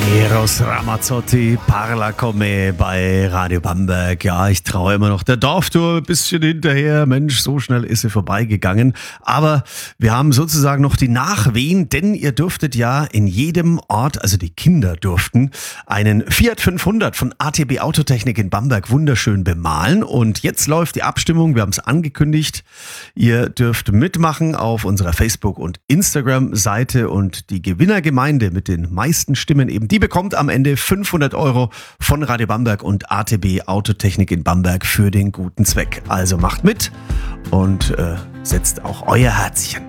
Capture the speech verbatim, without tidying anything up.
Eros Ramazzotti, Parla con me bei Radio Bamberg. Ja, ich traue immer noch der Dorftour ein bisschen hinterher. Mensch, so schnell ist sie vorbeigegangen. Aber wir haben sozusagen noch die Nachwehen, denn ihr durftet ja in jedem Ort, also die Kinder durften, einen Fiat fünfhundert von A T B Autotechnik in Bamberg wunderschön bemalen. Und jetzt läuft die Abstimmung, wir haben es angekündigt. Ihr dürft mitmachen auf unserer Facebook- und Instagram-Seite und die Gewinnergemeinde mit den meisten Stimmen eben, die bekommt am Ende fünfhundert Euro von Radio Bamberg und A T B Autotechnik in Bamberg für den guten Zweck. Also macht mit und äh, setzt auch euer Herzchen.